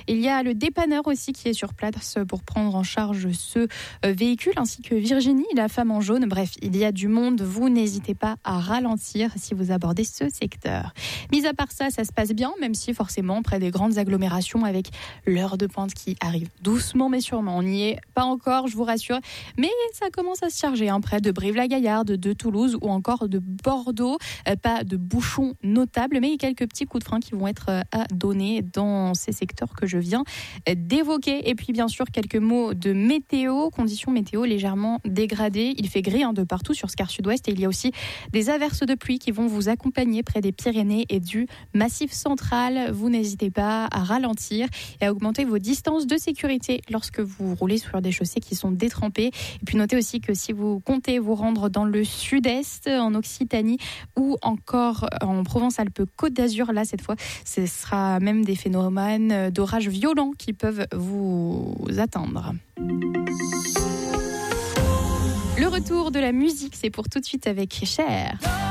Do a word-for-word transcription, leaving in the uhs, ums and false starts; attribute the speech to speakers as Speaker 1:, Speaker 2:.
Speaker 1: Il y a le dépanneur aussi qui est sur place pour prendre en charge ce véhicule, ainsi que Virginie, la femme en jaune. Bref, il y a du monde. Vous n'hésitez pas à ralentir si vous abordez ce secteur. Mis à part ça, ça se passe bien, même si forcément près des grandes agglomérations avec l'heure de pointe qui arrive doucement mais sûrement. On n'y est pas encore, je vous rassure, mais ça commence à se charger hein, près de Brive-la-Gaillarde, de Toulouse ou encore de Bordeaux. Euh, pas de bouchons notables, mais quelques petits coups de frein qui vont être à donner dans ces secteurs que je viens d'évoquer. Et puis bien sûr, quelques mots de météo, conditions météo légèrement dégradées. Il fait gris hein, de partout sur ce quart sud-ouest et il y a aussi des averses de pluie qui vont vous accompagner près des Pyrénées et du Massif central. Vous n'hésitez pas à ralentir et à augmenter vos distances de sécurité lorsque vous roulez sur des chaussées qui sont détrempées. Et puis notez aussi que si vous comptez vous rendre dans le sud-est, en Occitanie ou encore en Provence-Alpes-Côte d'Azur, là cette fois, ce sera même des phénomènes d'orages violents qui peuvent vous atteindre. Le retour de la musique, c'est pour tout de suite avec Cher.